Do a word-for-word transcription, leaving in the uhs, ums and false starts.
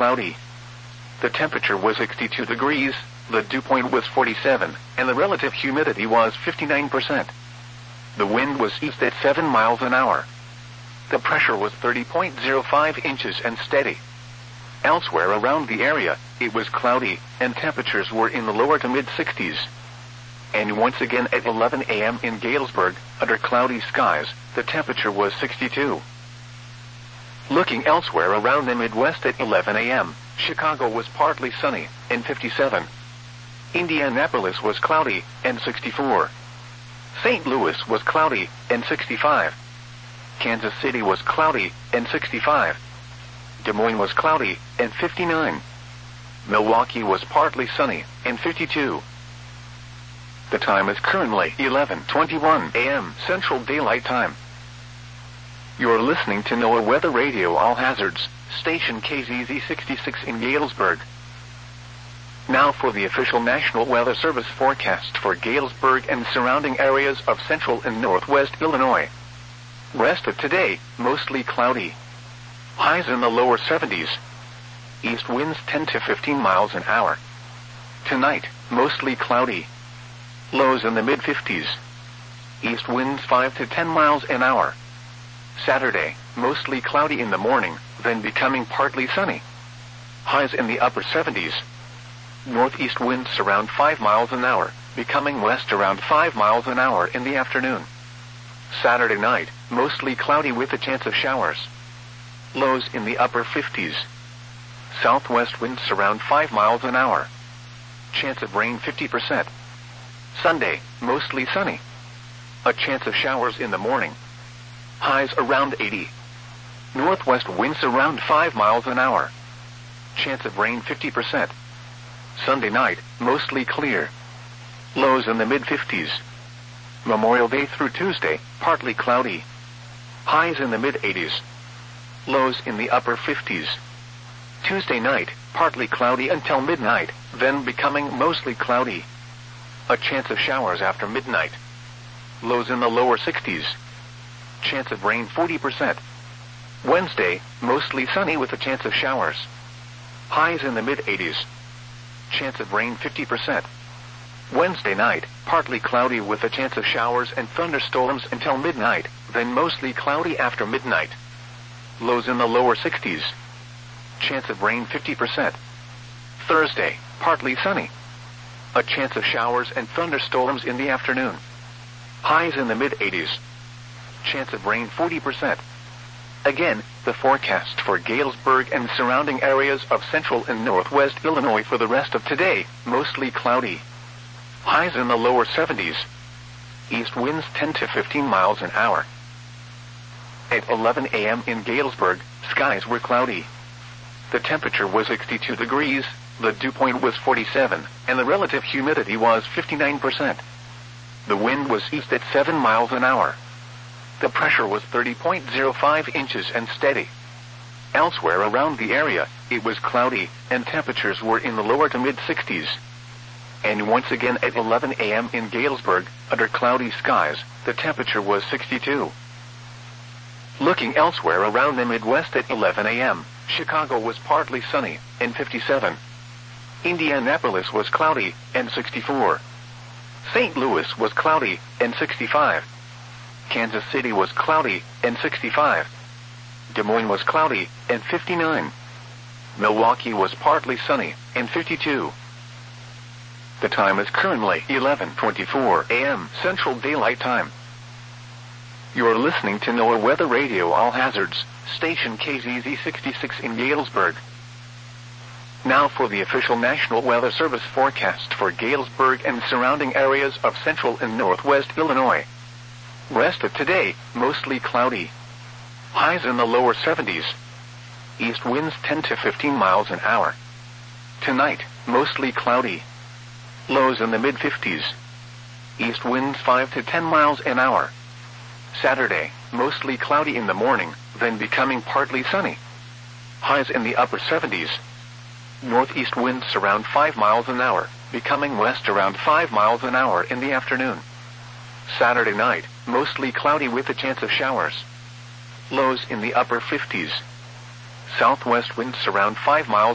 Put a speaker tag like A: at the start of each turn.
A: cloudy. The temperature was sixty-two degrees, the dew point was forty-seven, and the relative humidity was fifty-nine percent. The wind was east at seven miles an hour. The pressure was thirty point zero five inches and steady. Elsewhere around the area, it was cloudy, and temperatures were in the lower to mid-sixties. And once again at eleven a m in Galesburg, under cloudy skies, the temperature was sixty-two. Looking elsewhere around the Midwest at eleven a m, Chicago was partly sunny, and fifty-seven. Indianapolis was cloudy, and sixty-four. Saint Louis was cloudy, and sixty-five. Kansas City was cloudy, and sixty-five. Des Moines was cloudy, and fifty-nine. Milwaukee was partly sunny, and fifty-two. The time is currently eleven twenty-one a m Central Daylight Time. You're listening to NOAA Weather Radio All Hazards, station K Z Z sixty-six in Galesburg. Now for the official National Weather Service forecast for Galesburg and surrounding areas of central and northwest Illinois. Rest of today, mostly cloudy. Highs in the lower seventies. East winds ten to fifteen miles an hour. Tonight, mostly cloudy. Lows in the mid-fifties. East winds five to ten miles an hour. Saturday, mostly cloudy in the morning, then becoming partly sunny. Highs in the upper seventies. Northeast winds around five miles an hour, becoming west around five miles an hour in the afternoon. Saturday night, mostly cloudy with a chance of showers. Lows in the upper fifties. Southwest winds around five miles an hour. Chance of rain fifty percent. Sunday, mostly sunny. A chance of showers in the morning. Highs around eighty. Northwest winds around five miles an hour. Chance of rain fifty percent. Sunday night, mostly clear. Lows in the mid-fifties. Memorial Day through Tuesday, partly cloudy. Highs in the mid-eighties. Lows in the upper fifties. Tuesday night, partly cloudy until midnight, then becoming mostly cloudy. A chance of showers after midnight. Lows in the lower sixties. Chance of rain forty percent. Wednesday, mostly sunny with a chance of showers. Highs in the mid-eighties. Chance of rain fifty percent. Wednesday night, partly cloudy with a chance of showers and thunderstorms until midnight, then mostly cloudy after midnight. Lows in the lower sixties. Chance of rain fifty percent. Thursday, partly sunny. A chance of showers and thunderstorms in the afternoon. Highs in the mid-eighties. Chance of rain forty percent. Again, the forecast for Galesburg and surrounding areas of central and northwest Illinois for the rest of today, mostly cloudy. Highs in the lower seventies. East winds ten to fifteen miles an hour. At eleven a m in Galesburg, skies were cloudy. The temperature was sixty-two degrees, the dew point was forty-seven, and the relative humidity was fifty-nine percent. The wind was east at seven miles an hour. The pressure was thirty point zero five inches and steady. Elsewhere around the area, it was cloudy, and temperatures were in the lower to mid-sixties. And once again at eleven a m in Galesburg, under cloudy skies, the temperature was sixty-two. Looking elsewhere around the Midwest at eleven a m, Chicago was partly sunny, and fifty-seven. Indianapolis was cloudy, and sixty-four. Saint Louis was cloudy, and sixty-five. Kansas City was cloudy, and sixty-five. Des Moines was cloudy, and fifty-nine. Milwaukee was partly sunny, and fifty-two. The time is currently eleven twenty-four a m Central Daylight Time. You're listening to NOAA Weather Radio All Hazards, station K Z Z sixty-six in Galesburg. Now for the official National Weather Service forecast for Galesburg and surrounding areas of central and northwest Illinois. Rest of today, mostly cloudy. Highs in the lower seventies. East winds ten to fifteen miles an hour. Tonight, mostly cloudy. Lows in the mid-fifties. East winds five to ten miles an hour. Saturday, mostly cloudy in the morning, then becoming partly sunny. Highs in the upper seventies. Northeast winds around five miles an hour, becoming west around five miles an hour in the afternoon. Saturday night, mostly cloudy with a chance of showers. Lows in the upper fifties. Southwest winds around five miles